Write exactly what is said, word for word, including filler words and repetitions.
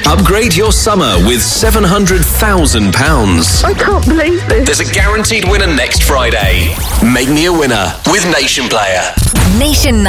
Upgrade your summer with seven hundred thousand pounds. I can't believe this. There's a guaranteed winner next Friday. Make me a winner with Nation Player. Nation